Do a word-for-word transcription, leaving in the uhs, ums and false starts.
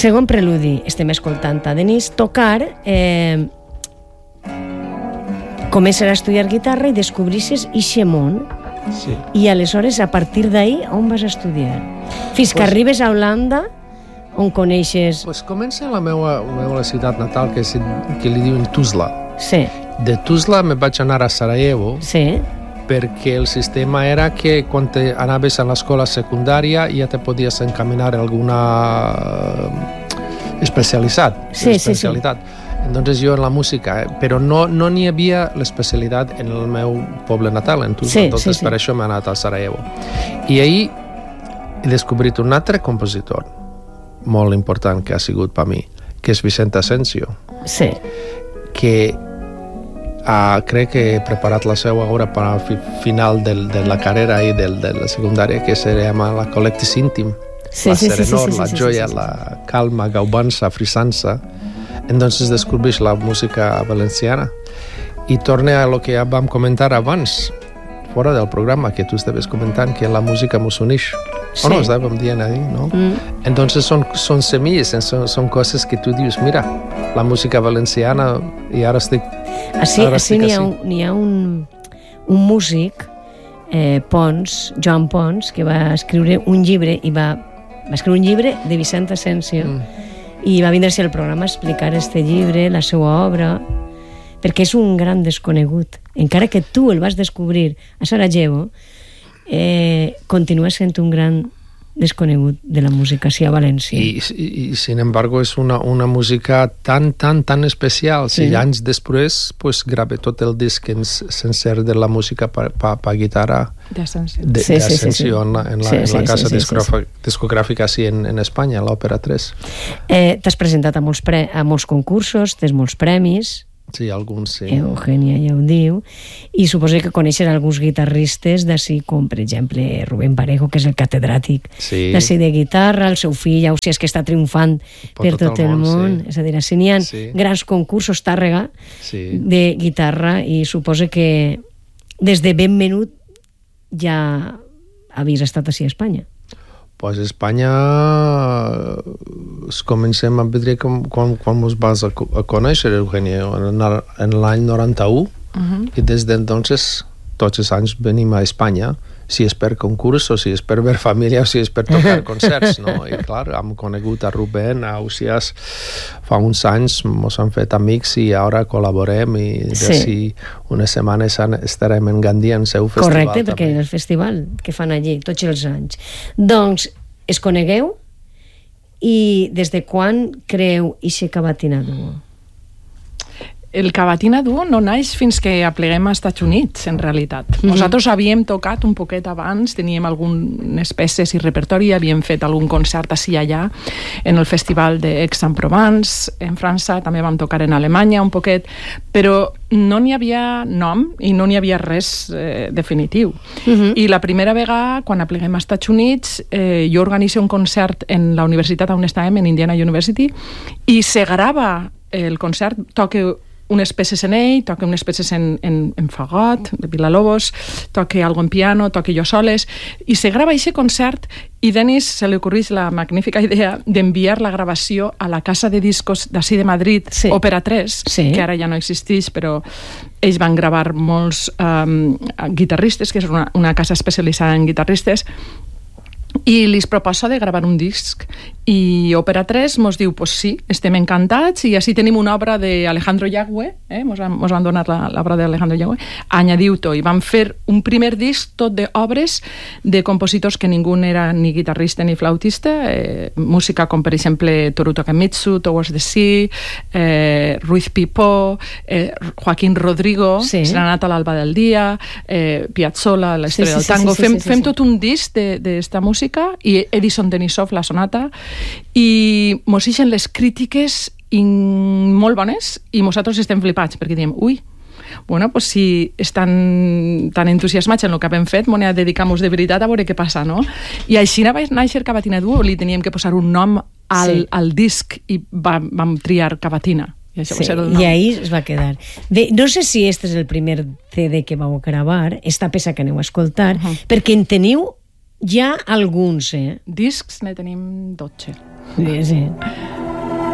Segon preludi, estem escoltant a Denis tocar, eh, començar a estudiar guitarra i descobrissis ixe món. Sí. I aleshores, a partir d'ahí, on vas estudiar? Fins que Pues- arribes a Holanda, on coneixes... Pues comença a la meva, la meva ciutat natal, que, és, que li diuen Tuzla. Sí, De Tuzla me vaig anar a Sarajevo, sí, perquè el sistema era que quan te anaves a l'escola secundària ja te podies encaminar a alguna especialitat. Sí, sí, especialitat. Entonces jo en la música, eh, però no no n'hi havia l'especialitat en el meu poble natal, en Tuzla. Sí, Entonces sí, sí. per això m'he anat a Sarajevo. I ahir he descobrit un altre compositor molt important que ha sigut per mi, que és Vicente Asensio, sí. que uh, crec que he preparat la seva obra per al fi, final del, de la carrera i del, de la secundària, que se llama la Collectis Íntim, Sí, la sí, sí, sí, serenor, sí, la sí, joia, sí, sí. la calma, gaubança, frisança. Entonces descobreix la música valenciana i torna a lo que ja vam comentar abans, fora del programa, que tu estaves comentant, que la música mos uneix. Sí. O no, estàvem dient ahí, no? Mm. Entonces son, son semillas, son, son cosas que tú dices, mira, la música valenciana, y ahora estoy... Així, Ara així sí que n'hi ha, sí. un, n'hi ha un, un músic, eh, Pons, Joan Pons, que va escriure un llibre, i va, va escriure un llibre de Vicente Asensio, Mm. i va vindre-se al programa a explicar este llibre, la seva obra, perquè és un gran desconegut. Encara que tu el vas descobrir a Sarajevo, eh, continua sent un gran desconegut de la música, sí, a València. Y, y, y, sin embargo es una, una música tan, tan, tan especial. Si Sí. anys després, pues grave tot el disc en, sencer de la música per pa, pa guitarra D'Ascensió. de, Sí, de sí, sí, Asensio sí. en la, en la, Sí, en sí, la sí, casa sí, sí, discogràfica, discogràfica sí, en, en Espanya, l'Òpera tres. Eh, T'has presentat a molts, pre a molts concursos, tens molts premis, Sí, alguns sí. Eugènia ja ho diu, i suposo que coneixes alguns guitarristes d'ací, com per exemple Rubén Parejo, que és el catedràtic Sí. d'ací de guitarra, el seu fill, ja ho sé, és que està triomfant per tot el món. sí. És a dir, així n'hi ha Sí. grans concursos, Tàrrega, Sí. de guitarra, i suposo que des de ben menut ja havies estat així a Espanya. Pues a Espanya es comencem a veure com, quan, quan ens vas a, co- a conèixer, Eugènia, en, el- en l'any noranta-u, Uh-huh. i des d'entonces tots els anys venim a Espanya, si és per concurs o si és per ver família o si és per tocar concerts, no? I clar, hem conegut a Rubén, a Ausiàs, fa uns anys mos han fet amics i ara col·laborem i d'ací Sí. unes setmanes an- estarem en Gandia en seu festival. Correcte, perquè també. el festival que fan allí tots els anys. Doncs es conegueu, i des de quan creu ixe Cavatina Duo? El Cavatina Duo no naix fins que apleguem als Estats Units, en realitat. Mhm. Nosaltres havíem tocat un poquet abans, teníem algunes peces i repertori, havíem fet algun concert ací i allà, en el festival d'Aix-en-Provence, en França, també vam tocar en Alemanya un poquet, però no n'hi havia nom i no n'hi havia res eh, definitiu. Mhm. I la primera vegada, quan apleguem als Estats Units, eh, jo organitzo un concert en la universitat on estàvem, en Indiana University, i se grava el concert, toca unes peces en ell, toca unes peces en, en, en fagot, de Villa-Lobos, toca algo en piano, toca jo soles, i se grava aquest concert, i Denis se li ocorreix la magnífica idea d'enviar la gravació a la casa de discos d'ací de Madrid, Sí. Òpera tres, Sí. que ara ja no existeix, però ells van gravar molts um, guitarristes, que és una, una casa especialitzada en guitarristes, i li proposa de gravar un disc, i Òpera tres mos diu, pues sí, estem encantats, i així tenim una obra d'Alejandro Yagüe, eh? mos, han, mos han donat la- l'obra d'Alejandro Yagüe, añadiu-to, i van fer un primer disc tot d'obres de compositors que ningú era ni guitarrista ni flautista, eh, música com per exemple Toru Takemitsu, Towards the Sea, eh, Ruiz Pipó, eh, Joaquín Rodrigo, Sí. Serenata a l'alba del dia, eh, Piazzolla, la història Sí, sí, del tango, sí, sí, fem, sí, sí, fem sí. tot un disc d'esta música, i Edison Denisov, la sonata, i mos ixen les crítiques in, molt bones, i nosaltres estem flipats, perquè diem, ui, bueno, pues si estan tan entusiasmats en el que hem fet, m'ho dedicar-nos de veritat a veure què passa, no? I així va néixer Cavatina Duo, li teníem que posar un nom al, Sí. al disc, i vam, vam triar Cavatina. I això Sí, va ser el nom. i ahí es va quedar. Bé, no sé si este és el primer C D que vau gravar, esta peça que aneu a escoltar, Uh-huh. perquè en teniu ja alguns, eh? Discs ne tenim dotze. Sí, sí.